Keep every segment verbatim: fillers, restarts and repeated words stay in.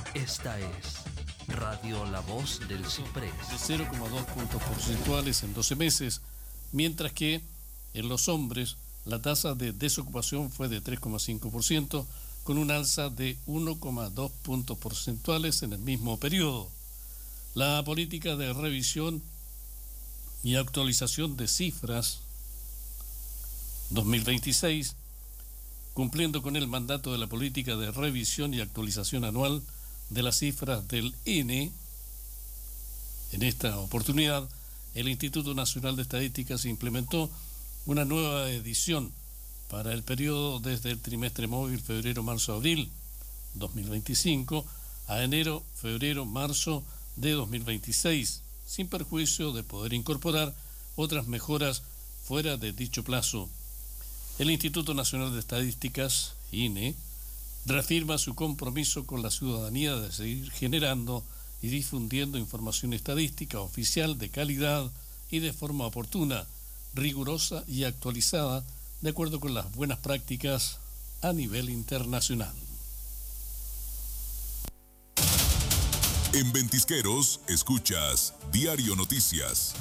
Esta es Radio La Voz del Ciprés. De cero coma dos puntos porcentuales en doce meses, mientras que en los hombres la tasa de desocupación fue de tres coma cinco por ciento, con un alza de uno coma dos puntos porcentuales en el mismo periodo. La política de revisión y actualización de cifras dos mil veintiséis, cumpliendo con el mandato de la política de revisión y actualización anual de las cifras del I N E, en esta oportunidad, el Instituto Nacional de Estadísticas implementó una nueva edición para el periodo desde el trimestre móvil febrero-marzo-abril dos mil veinticinco a enero-febrero-marzo de dos mil veintiséis, sin perjuicio de poder incorporar otras mejoras fuera de dicho plazo. El Instituto Nacional de Estadísticas, I N E, reafirma su compromiso con la ciudadanía de seguir generando y difundiendo información estadística oficial de calidad y de forma oportuna, rigurosa y actualizada de acuerdo con las buenas prácticas a nivel internacional. En Ventisqueros escuchas Diario Noticias.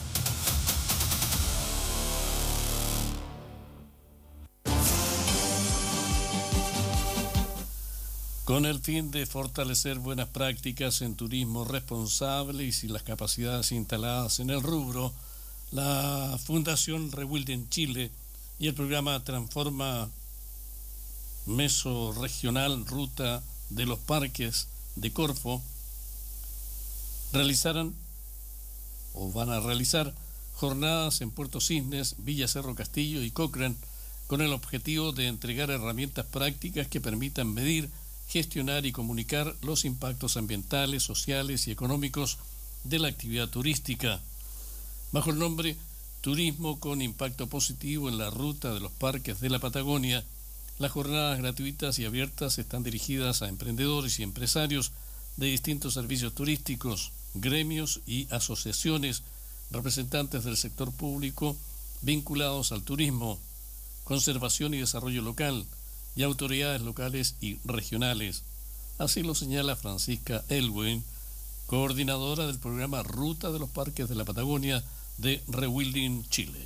Con el fin de fortalecer buenas prácticas en turismo responsable y sin las capacidades instaladas en el rubro, la Fundación Rewilding Chile y el programa Transforma Mesorregional Ruta de los Parques de Corfo realizaron o van a realizar jornadas en Puerto Cisnes, Villa Cerro Castillo y Cochrane con el objetivo de entregar herramientas prácticas que permitan medir, gestionar y comunicar los impactos ambientales, sociales y económicos de la actividad turística. Bajo el nombre Turismo con Impacto Positivo en la Ruta de los Parques de la Patagonia, las jornadas gratuitas y abiertas están dirigidas a emprendedores y empresarios de distintos servicios turísticos, gremios y asociaciones, representantes del sector público vinculados al turismo, conservación y desarrollo local, y autoridades locales y regionales. Así lo señala Francisca Elwin, coordinadora del programa Ruta de los Parques de la Patagonia de Rewilding Chile.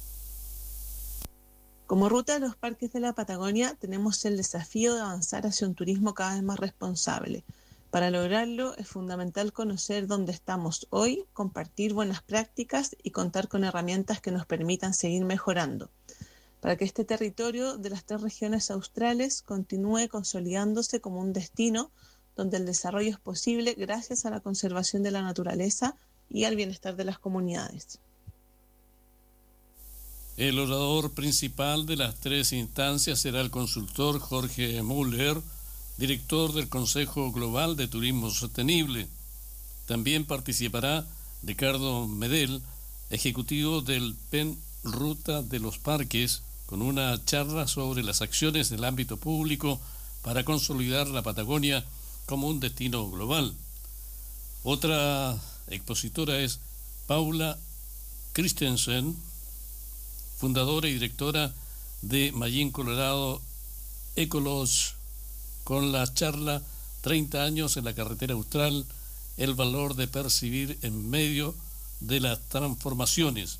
Como Ruta de los Parques de la Patagonia tenemos el desafío de avanzar hacia un turismo cada vez más responsable. Para lograrlo es fundamental conocer dónde estamos hoy, compartir buenas prácticas y contar con herramientas que nos permitan seguir mejorando, para que este territorio de las tres regiones australes continúe consolidándose como un destino donde el desarrollo es posible gracias a la conservación de la naturaleza y al bienestar de las comunidades. El orador principal de las tres instancias será el consultor Jorge Müller, director del Consejo Global de Turismo Sostenible. También participará Ricardo Medel, ejecutivo del P E N Ruta de los Parques, con una charla sobre las acciones del ámbito público para consolidar la Patagonia como un destino global. Otra expositora es Paula Christensen, fundadora y directora de Mallín Colorado Ecolodge, con la charla treinta años en la carretera austral, el valor de percibir en medio de las transformaciones.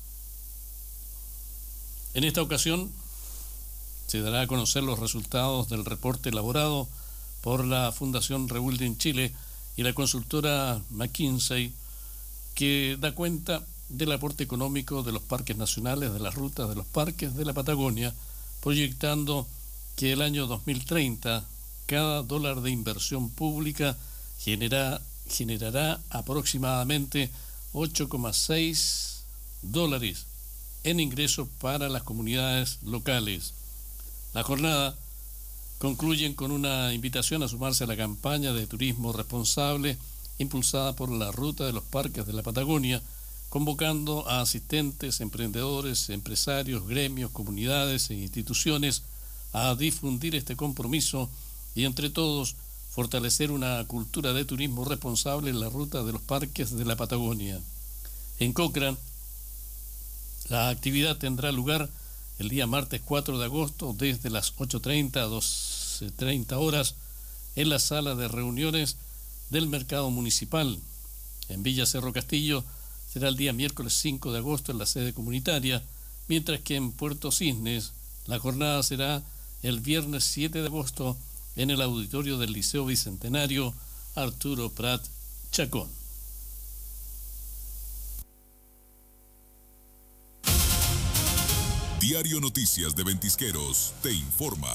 En esta ocasión se dará a conocer los resultados del reporte elaborado por la Fundación Rewilding Chile y la consultora McKinsey, que da cuenta del aporte económico de los parques nacionales, de las rutas de los parques de la Patagonia, proyectando que el año dos mil treinta cada dólar de inversión pública genera, generará aproximadamente ocho coma seis dólares en ingresos para las comunidades locales. La jornada concluyen con una invitación a sumarse a la campaña de turismo responsable impulsada por la Ruta de los Parques de la Patagonia, convocando a asistentes, emprendedores, empresarios, gremios, comunidades e instituciones a difundir este compromiso y entre todos fortalecer una cultura de turismo responsable en la Ruta de los Parques de la Patagonia. En Cochrane, la actividad tendrá lugar el día martes cuatro de agosto desde las ocho treinta a doce treinta horas en la sala de reuniones del mercado municipal. En Villa Cerro Castillo será el día miércoles cinco de agosto en la sede comunitaria, mientras que en Puerto Cisnes la jornada será el viernes siete de agosto en el auditorio del Liceo Bicentenario Arturo Prat Chacón. Diario Noticias de Ventisqueros te informa.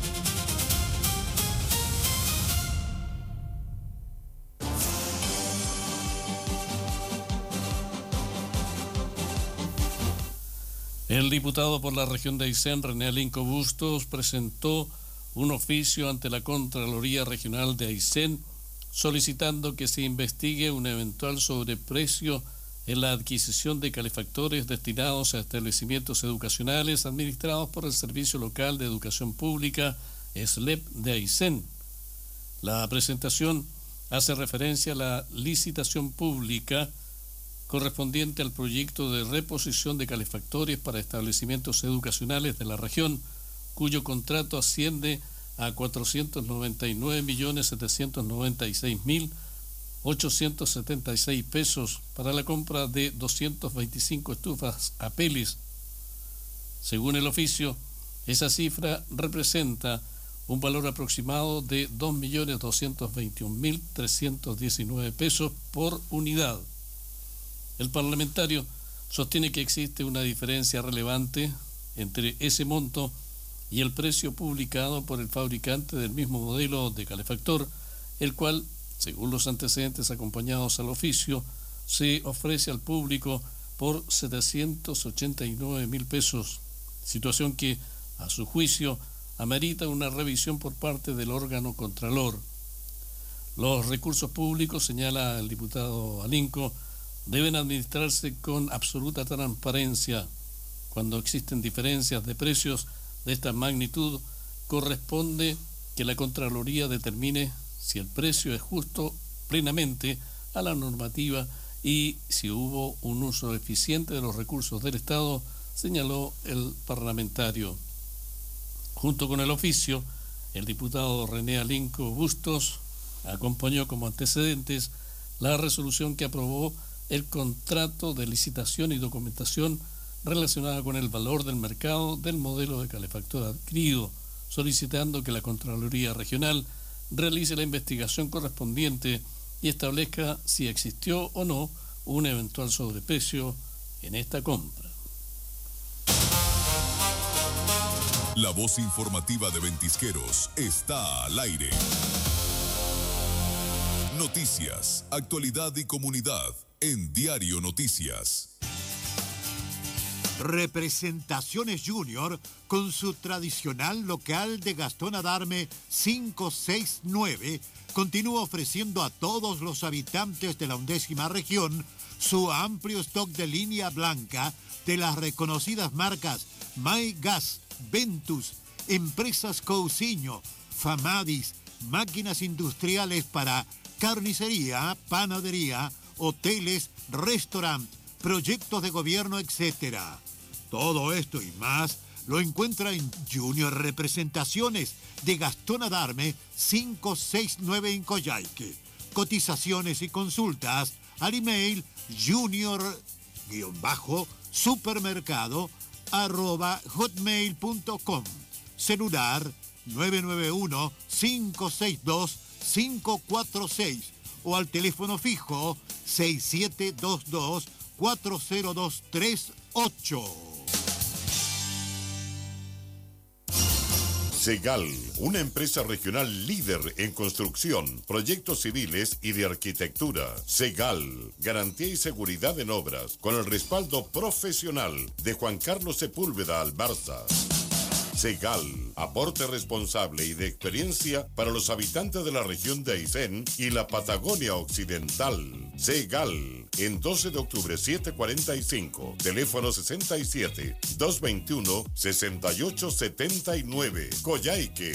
El diputado por la región de Aysén, René Alinco Bustos, presentó un oficio ante la Contraloría Regional de Aysén solicitando que se investigue un eventual sobreprecio en la adquisición de calefactores destinados a establecimientos educacionales administrados por el Servicio Local de Educación Pública, S L E P, de Aysén. La presentación hace referencia a la licitación pública correspondiente al proyecto de reposición de calefactores para establecimientos educacionales de la región, cuyo contrato asciende a cuatrocientos noventa y nueve millones setecientos noventa y seis mil ochocientos setenta y seis pesos para la compra de doscientas veinticinco estufas a pelis. Según el oficio, esa cifra representa un valor aproximado de dos millones doscientos veintiuno mil trescientos diecinueve pesos por unidad. El parlamentario sostiene que existe una diferencia relevante entre ese monto y el precio publicado por el fabricante del mismo modelo de calefactor, el cual, según los antecedentes acompañados al oficio, se ofrece al público por setecientos ochenta y nueve mil pesos, situación que, a su juicio, amerita una revisión por parte del órgano contralor. Los recursos públicos, señala el diputado Alinco, deben administrarse con absoluta transparencia. Cuando existen diferencias de precios de esta magnitud, corresponde que la Contraloría determine si el precio es justo plenamente a la normativa y si hubo un uso eficiente de los recursos del Estado, señaló el parlamentario. Junto con el oficio, el diputado René Alinco Bustos acompañó como antecedentes la resolución que aprobó el contrato de licitación y documentación relacionada con el valor del mercado del modelo de calefactor adquirido, solicitando que la Contraloría Regional realice la investigación correspondiente y establezca si existió o no un eventual sobreprecio en esta compra. La voz informativa de Ventisqueros está al aire. Noticias, actualidad y comunidad en Diario Noticias. Representaciones Junior, con su tradicional local de Gastón Adarme quinientos sesenta y nueve, continúa ofreciendo a todos los habitantes de la undécima región su amplio stock de línea blanca de las reconocidas marcas My Gas, Ventus, Empresas Cousiño, Famadis, máquinas industriales para carnicería, panadería, hoteles, restaurantes, proyectos de gobierno, etcétera. Todo esto y más lo encuentra en Junior Representaciones de Gastón Adarme quinientos sesenta y nueve en Coyhaique. Cotizaciones y consultas al email junior-supermercado arroba hotmail punto com. Celular nueve nueve uno, cinco seis dos, cinco cuatro seis o al teléfono fijo seis siete dos dos, cuatro cero dos tres ocho. Segal, una empresa regional líder en construcción, proyectos civiles y de arquitectura. Segal, garantía y seguridad en obras, con el respaldo profesional de Juan Carlos Sepúlveda Albarza. Segal, aporte responsable y de experiencia para los habitantes de la región de Aysén y la Patagonia Occidental. Segal, en doce de octubre setecientos cuarenta y cinco, teléfono sesenta y siete, doscientos veintiuno, sesenta y ocho setenta y nueve, Coyhaique.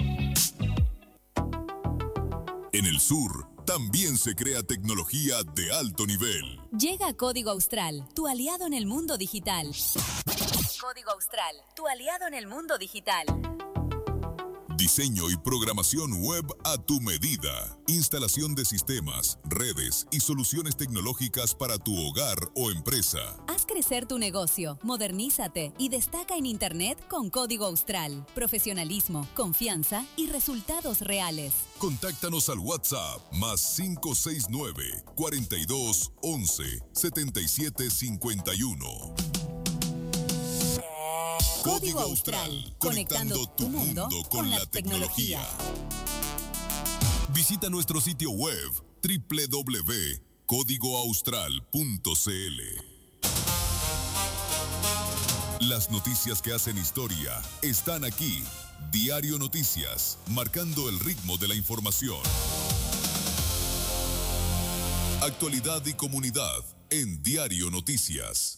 En el sur, también se crea tecnología de alto nivel. Llega Código Austral, tu aliado en el mundo digital. Código Austral, tu aliado en el mundo digital. Diseño y programación web a tu medida. Instalación de sistemas, redes y soluciones tecnológicas para tu hogar o empresa. Haz crecer tu negocio, modernízate y destaca en Internet con Código Austral. Profesionalismo, confianza y resultados reales. Contáctanos al WhatsApp más cinco seis nueve, cuarenta y dos, once, setenta y siete cincuenta y uno. Código Austral, conectando tu mundo con la tecnología. Visita nuestro sitio web doble u doble u doble u punto código austral punto c l. Las noticias que hacen historia están aquí. Diario Noticias, marcando el ritmo de la información. Actualidad y comunidad en Diario Noticias.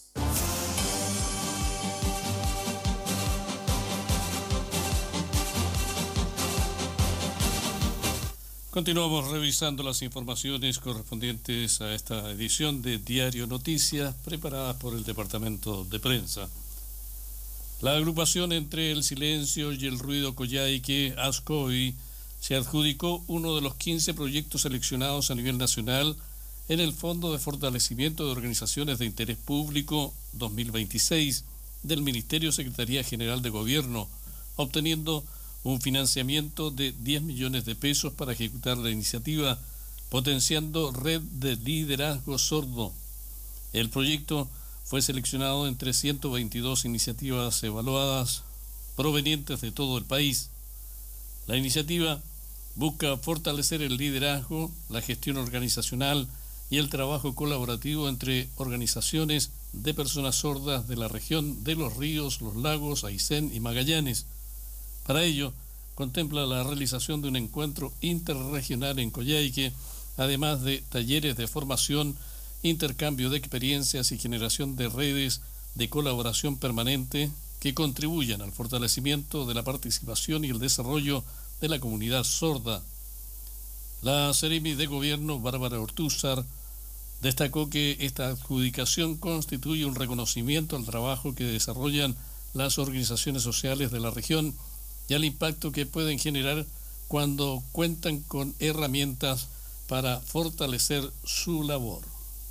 Continuamos revisando las informaciones correspondientes a esta edición de Diario Noticias, preparada por el Departamento de Prensa. La agrupación Entre el Silencio y el Ruido Coyhaique, ASCOI, se adjudicó uno de los quince proyectos seleccionados a nivel nacional en el Fondo de Fortalecimiento de Organizaciones de Interés Público dos mil veintiséis del Ministerio Secretaría General de Gobierno, obteniendo un financiamiento de diez millones de pesos para ejecutar la iniciativa Potenciando Red de Liderazgo Sordo. El proyecto fue seleccionado entre ciento veintidós iniciativas evaluadas provenientes de todo el país. La iniciativa busca fortalecer el liderazgo, la gestión organizacional y el trabajo colaborativo entre organizaciones de personas sordas de la región de Los Ríos, Los Lagos, Aysén y Magallanes. Para ello, contempla la realización de un encuentro interregional en Coyhaique, además de talleres de formación, intercambio de experiencias y generación de redes de colaboración permanente que contribuyan al fortalecimiento de la participación y el desarrollo de la comunidad sorda. La Seremi de Gobierno, Bárbara Ortúzar, destacó que esta adjudicación constituye un reconocimiento al trabajo que desarrollan las organizaciones sociales de la región y al impacto que pueden generar cuando cuentan con herramientas para fortalecer su labor.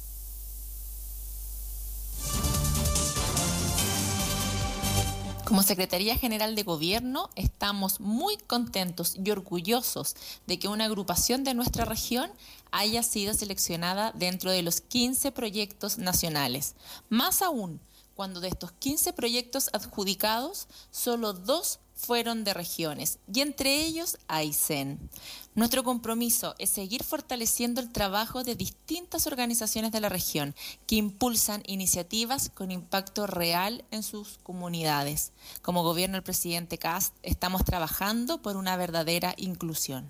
Como Secretaría General de Gobierno, estamos muy contentos y orgullosos de que una agrupación de nuestra región haya sido seleccionada dentro de los quince proyectos nacionales. Más aún, cuando de estos quince proyectos adjudicados, solo dos fueron de regiones, y entre ellos Aysén. Nuestro compromiso es seguir fortaleciendo el trabajo de distintas organizaciones de la región que impulsan iniciativas con impacto real en sus comunidades. Como gobierno del presidente Kast, estamos trabajando por una verdadera inclusión.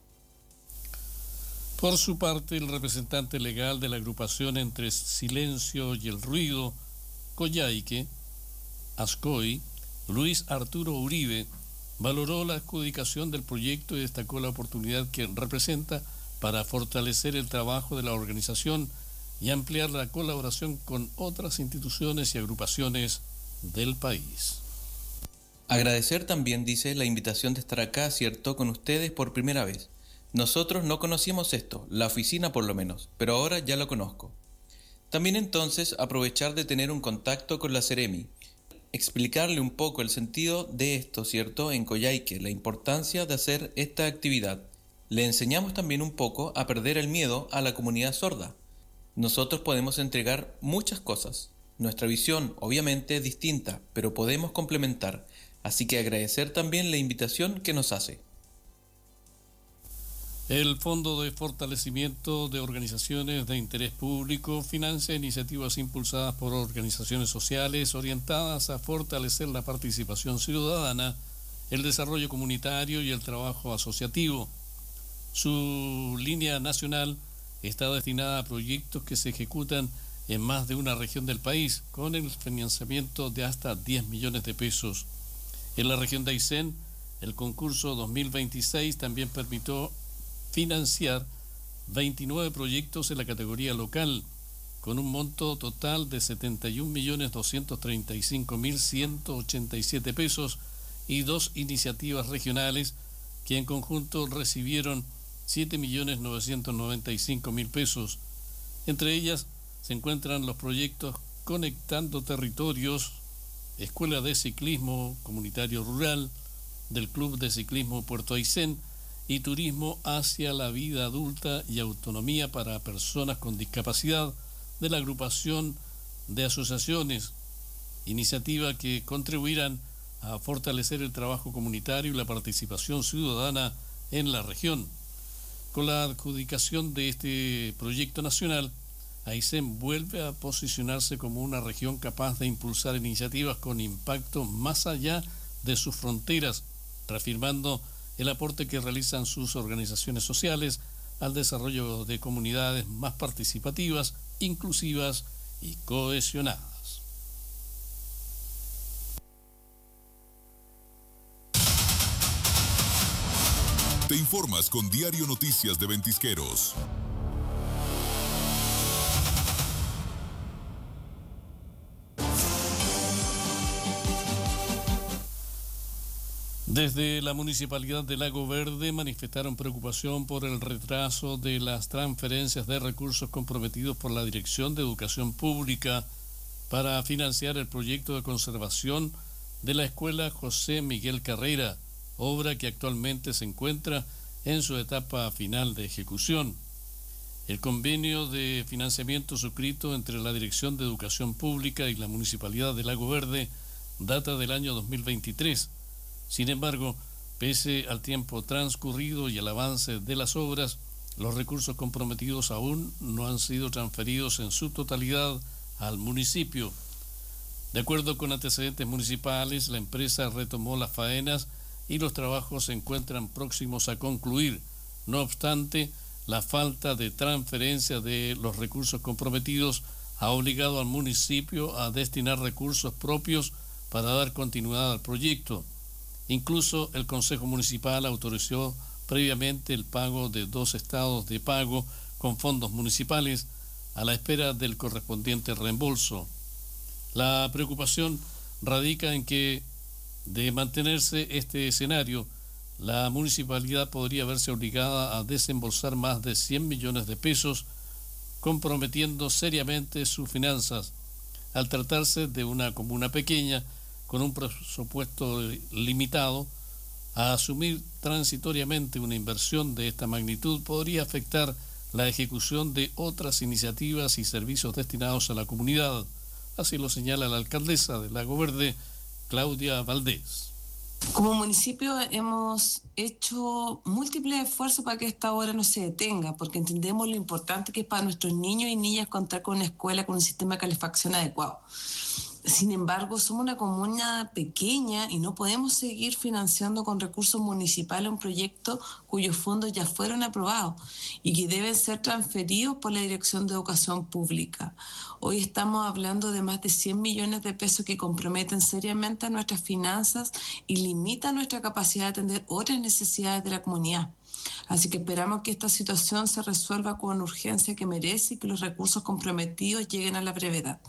Por su parte, el representante legal de la agrupación Entre Silencio y el Ruido Coyhaique, ASCOI, Luis Arturo Uribe, valoró la adjudicación del proyecto y destacó la oportunidad que representa para fortalecer el trabajo de la organización y ampliar la colaboración con otras instituciones y agrupaciones del país. Agradecer también, dice, la invitación de estar acá, cierto, con ustedes por primera vez. Nosotros no conocíamos esto, la oficina por lo menos, pero ahora ya lo conozco. También entonces aprovechar de tener un contacto con la Seremi, explicarle un poco el sentido de esto, ¿cierto?, en Coyhaique, la importancia de hacer esta actividad. Le enseñamos también un poco a perder el miedo a la comunidad sorda. Nosotros podemos entregar muchas cosas. Nuestra visión, obviamente, es distinta, pero podemos complementar. Así que agradecer también la invitación que nos hace. El Fondo de Fortalecimiento de Organizaciones de Interés Público financia iniciativas impulsadas por organizaciones sociales orientadas a fortalecer la participación ciudadana, el desarrollo comunitario y el trabajo asociativo. Su línea nacional está destinada a proyectos que se ejecutan en más de una región del país, con el financiamiento de hasta diez millones de pesos. En la región de Aysén, el concurso dos mil veintiséis también permitió financiar veintinueve proyectos en la categoría local, con un monto total de setenta y un millones doscientos treinta y cinco mil ciento ochenta y siete pesos y dos iniciativas regionales que en conjunto recibieron siete millones novecientos noventa y cinco mil pesos. Entre ellas se encuentran los proyectos Conectando Territorios, Escuela de Ciclismo Comunitario Rural, del Club de Ciclismo Puerto Aysén y Turismo hacia la Vida Adulta y Autonomía para Personas con Discapacidad de la agrupación de asociaciones, iniciativa que contribuirán a fortalecer el trabajo comunitario y la participación ciudadana en la región. Con la adjudicación de este proyecto nacional, Aysén vuelve a posicionarse como una región capaz de impulsar iniciativas con impacto más allá de sus fronteras, reafirmando el aporte que realizan sus organizaciones sociales al desarrollo de comunidades más participativas, inclusivas y cohesionadas. Te informas con Diario Noticias de Ventisqueros. Desde la Municipalidad de Lago Verde manifestaron preocupación por el retraso de las transferencias de recursos comprometidos por la Dirección de Educación Pública para financiar el proyecto de conservación de la Escuela José Miguel Carrera, obra que actualmente se encuentra en su etapa final de ejecución. El convenio de financiamiento suscrito entre la Dirección de Educación Pública y la Municipalidad de Lago Verde data del año dos mil veintitrés. Sin embargo, pese al tiempo transcurrido y al avance de las obras, los recursos comprometidos aún no han sido transferidos en su totalidad al municipio. De acuerdo con antecedentes municipales, la empresa retomó las faenas y los trabajos se encuentran próximos a concluir. No obstante, la falta de transferencia de los recursos comprometidos ha obligado al municipio a destinar recursos propios para dar continuidad al proyecto. Incluso el Consejo Municipal autorizó previamente el pago de dos estados de pago con fondos municipales a la espera del correspondiente reembolso. La preocupación radica en que, de mantenerse este escenario, la municipalidad podría verse obligada a desembolsar más de cien millones de pesos, comprometiendo seriamente sus finanzas. Al tratarse de una comuna pequeña, con un presupuesto limitado, a asumir transitoriamente una inversión de esta magnitud podría afectar la ejecución de otras iniciativas y servicios destinados a la comunidad. Así lo señala la alcaldesa de Lago Verde, Claudia Valdés. Como municipio hemos hecho múltiples esfuerzos para que esta obra no se detenga, porque entendemos lo importante que es para nuestros niños y niñas contar con una escuela con un sistema de calefacción adecuado. Sin embargo, somos una comuna pequeña y no podemos seguir financiando con recursos municipales un proyecto cuyos fondos ya fueron aprobados y que deben ser transferidos por la Dirección de Educación Pública. Hoy estamos hablando de más de cien millones de pesos que comprometen seriamente a nuestras finanzas y limitan nuestra capacidad de atender otras necesidades de la comunidad. Así que esperamos que esta situación se resuelva con urgencia que merece y que los recursos comprometidos lleguen a la brevedad.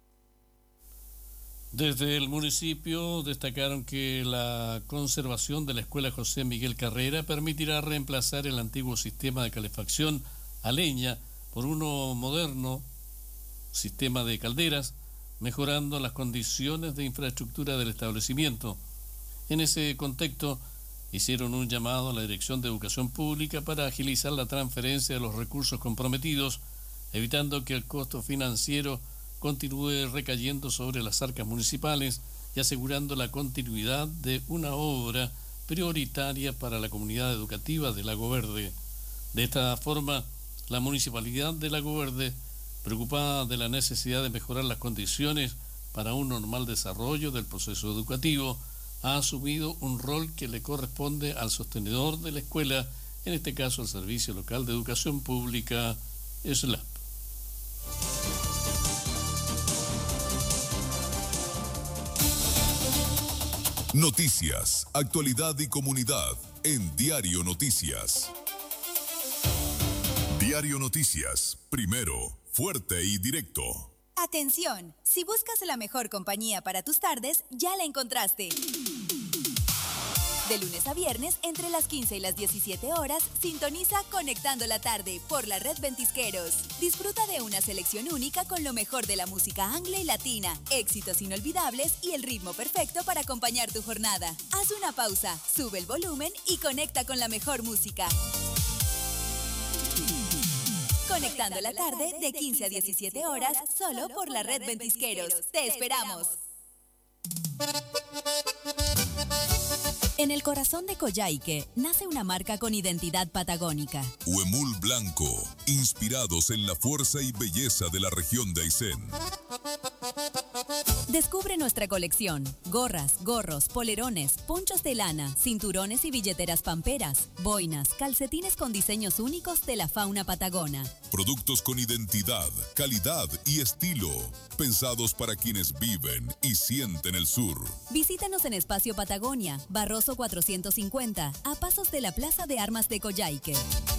Desde el municipio destacaron que la conservación de la Escuela José Miguel Carrera permitirá reemplazar el antiguo sistema de calefacción a leña por uno moderno sistema de calderas, mejorando las condiciones de infraestructura del establecimiento. En ese contexto, hicieron un llamado a la Dirección de Educación Pública para agilizar la transferencia de los recursos comprometidos, evitando que el costo financiero continúe recayendo sobre las arcas municipales y asegurando la continuidad de una obra prioritaria para la comunidad educativa de Lago Verde. De esta forma, la Municipalidad de Lago Verde, preocupada de la necesidad de mejorar las condiciones para un normal desarrollo del proceso educativo, ha asumido un rol que le corresponde al sostenedor de la escuela, en este caso el Servicio Local de Educación Pública, SLAP. Noticias, actualidad y comunidad en Diario Noticias. Diario Noticias, primero, fuerte y directo. Atención, si buscas la mejor compañía para tus tardes, ya la encontraste. De lunes a viernes, entre las quince y las diecisiete horas, sintoniza Conectando la Tarde por la red Ventisqueros. Disfruta de una selección única con lo mejor de la música anglo y latina, éxitos inolvidables y el ritmo perfecto para acompañar tu jornada. Haz una pausa, sube el volumen y conecta con la mejor música. Conectando la Tarde de quince a diecisiete horas, solo por la red Ventisqueros. ¡Te esperamos! En el corazón de Coyhaique nace una marca con identidad patagónica. Huemul Blanco, inspirados en la fuerza y belleza de la región de Aysén. Descubre nuestra colección: gorras, gorros, polerones, ponchos de lana, cinturones y billeteras pamperas, boinas, calcetines con diseños únicos de la fauna patagona. Productos con identidad, calidad y estilo, pensados para quienes viven y sienten el sur. Visítanos en Espacio Patagonia, Barroso cuatrocientos cincuenta, a pasos de la Plaza de Armas de Coyhaique.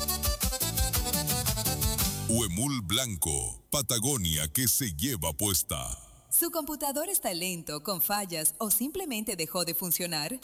Huemul Blanco, Patagonia que se lleva puesta. ¿Su computador está lento, con fallas o simplemente dejó de funcionar?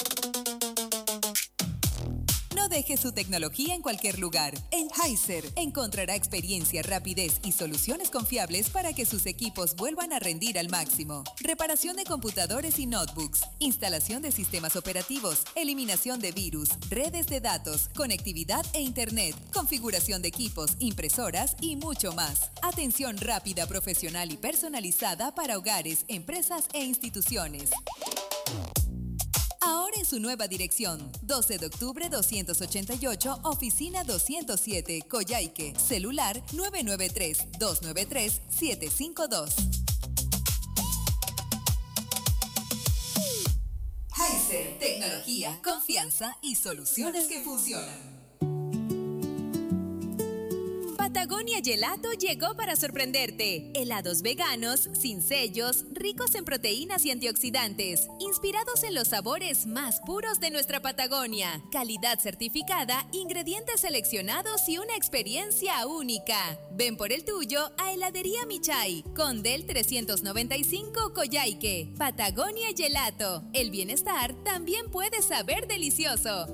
No deje su tecnología en cualquier lugar. En Heiser encontrará experiencia, rapidez y soluciones confiables para que sus equipos vuelvan a rendir al máximo. Reparación de computadores y notebooks, instalación de sistemas operativos, eliminación de virus, redes de datos, conectividad e internet, configuración de equipos, impresoras y mucho más. Atención rápida, profesional y personalizada para hogares, empresas e instituciones. Ahora en su nueva dirección, doce de octubre doscientos ochenta y ocho, oficina doscientos siete, Coyhaique, celular nueve nueve tres, dos nueve tres, siete cinco dos. Heiser, tecnología, confianza y soluciones que funcionan. Patagonia Gelato llegó para sorprenderte. Helados veganos, sin sellos, ricos en proteínas y antioxidantes, inspirados en los sabores más puros de nuestra Patagonia. Calidad certificada, ingredientes seleccionados y una experiencia única. Ven por el tuyo a Heladería Michay, Condel trescientos noventa y cinco, Coyhaique. Patagonia Gelato. El bienestar también puede saber delicioso.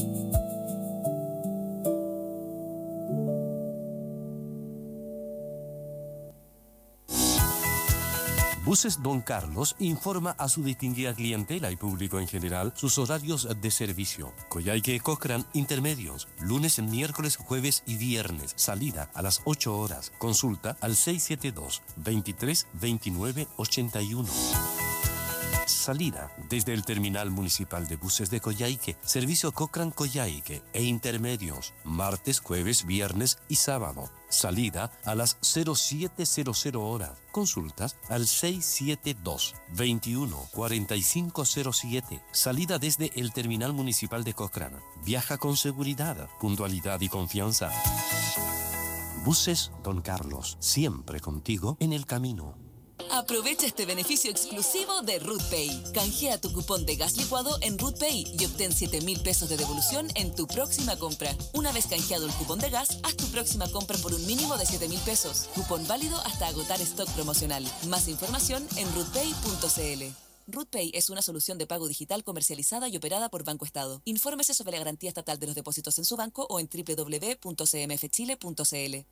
Buses Don Carlos informa a su distinguida clientela y público en general sus horarios de servicio. Coyhaique Cochrane intermedios, lunes, miércoles, jueves y viernes. Salida a las ocho horas. Consulta al seis siete dos, veintitrés, veintinueve, ochenta y uno. Salida desde el Terminal Municipal de Buses de Coyhaique, servicio Cochrane Coyhaique e intermedios, martes, jueves, viernes y sábado. Salida a las cero siete cero cero horas. Consultas al seis siete dos, veintiuno, cuarenta y cinco cero siete. Salida desde el Terminal Municipal de Cochrane. Viaja con seguridad, puntualidad y confianza. Buses Don Carlos, siempre contigo en el camino. Aprovecha este beneficio exclusivo de RootPay. Canjea tu cupón de gas licuado en RootPay y obtén siete mil pesos de devolución en tu próxima compra. Una vez canjeado el cupón de gas, haz tu próxima compra por un mínimo de siete mil pesos. Cupón válido hasta agotar stock promocional. Más información en rootpay punto cl. RootPay es una solución de pago digital comercializada y operada por Banco Estado. Infórmese sobre la garantía estatal de los depósitos en su banco o en doble u doble u doble u punto c m f chile punto c l.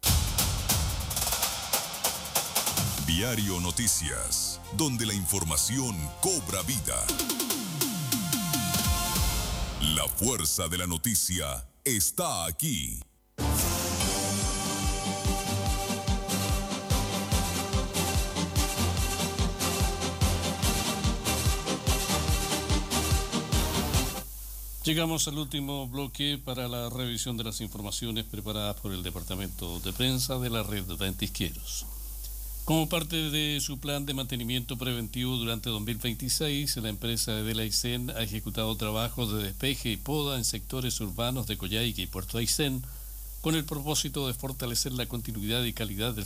Diario Noticias, donde la información cobra vida. La fuerza de la noticia está aquí. Llegamos al último bloque para la revisión de las informaciones preparadas por el Departamento de Prensa de la red Ventisqueros. Como parte de su plan de mantenimiento preventivo durante dos mil veintiséis, la empresa de Aysén ha ejecutado trabajos de despeje y poda en sectores urbanos de Coyhaique y Puerto Aysén con el propósito de fortalecer la continuidad y calidad del